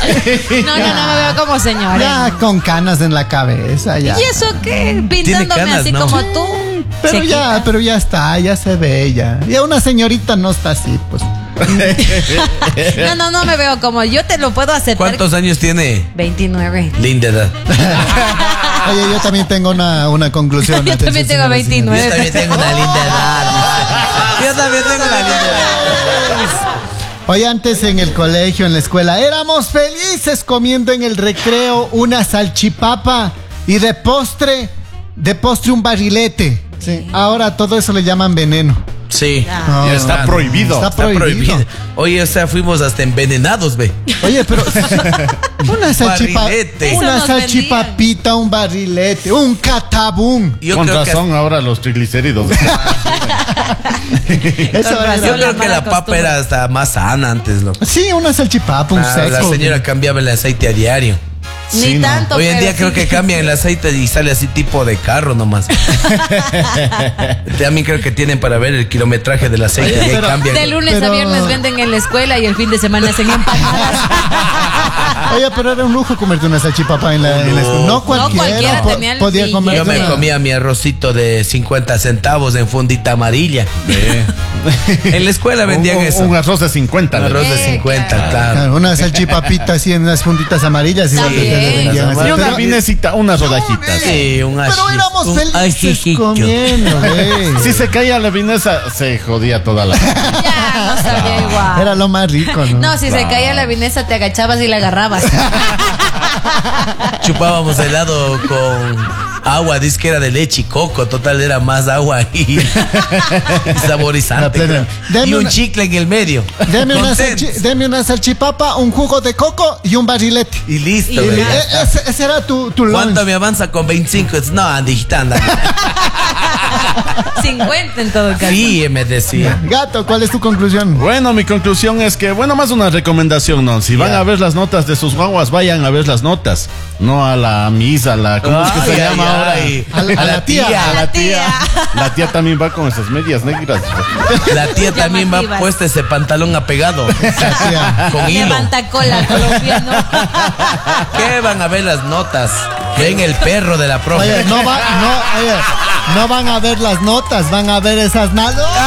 No me veo como señora. Ya con canas en la cabeza, ya. ¿Y eso qué? Pintándome canas, así ¿no? como tú. Pero ya está, ya se ve ya. Ya una señorita no está así, pues. No me veo como. Yo te lo puedo aceptar. ¿Cuántos años tiene? 29. Linda edad. Oye, yo también tengo una conclusión. Yo también tengo 29. Yo también tengo una linda edad. Yo también tengo una linda edad. Oye, antes en el colegio, en la escuela, éramos felices comiendo en el recreo una salchipapa y de postre un barrilete. Sí. Ahora todo eso le llaman veneno. Sí, Ah. ya está prohibido. Está prohibido. Oye, o sea, fuimos hasta envenenados, ve. Oye, pero una Barrilete. una Eso nos salchipapita, un barrilete, un catabún. Yo Con creo razón, ahora los triglicéridos. Eso Con razón. yo creo que mala la papa costumbre. era hasta más sana antes, loco. Sí, una salchipapa, un seco. La señora cambiaba el aceite a diario. Ni tanto. Hoy en pero día creo sí. que cambian el aceite y sale así tipo de carro nomás. También creo que tienen para ver el kilometraje del aceite. Oye, y ahí pero- cambian. De lunes Pero- a viernes venden en la escuela y el fin de semana hacen empanadas. Oye, pero era un lujo comerte una salchipapa en la escuela. No cualquiera, cualquiera tenía el podía billete. comer. Yo me comía mi arrocito de 50 centavos en fundita amarilla. En la escuela vendían eso. Un arroz de 50. Un arroz de 50, claro. Una salchipapita así en unas puntitas amarillas y También. te vendían así. Y una Pero- vinecita, unas rodajitas. Sí, un Pero éramos un felices ajijillo. comiendo, güey. Si se caía la vinesa, se jodía toda la. Ya, no sabía igual. Era lo más rico, ¿no? No, si se caía la vinesa te agachabas y la agarrabas. Chupábamos helado con agua, dice que era de leche y coco, total era más agua y saborizante. La plena. creo. Y Deme un una- chicle en el medio. Deme una salchipapa, un jugo de coco y un barrilete. Y listo, Y güey. ya. Ese era tu ¿Cuánto lunch. me avanza con 25? No, Andijita, anda. 50 en todo caso. Sí, me decía. Gato, ¿cuál es tu conclusión? Bueno, mi conclusión es que, bueno, más una recomendación, ¿no? Si van Ya. a ver las notas de sus guaguas, vayan a ver las notas. No a la misa, ¿cómo es que se Ay, llama ay, ahora? ay. A la tía. A la tía. La tía también va con esas medias negras. La tía también va Llamativas. puesta ese pantalón apegado. Tía. Con hilo. Levanta cola colombiano. ¿Qué van a ver las notas? Ven el perro de la profe. Oye, no van a ver las notas, van a ver esas nalgas.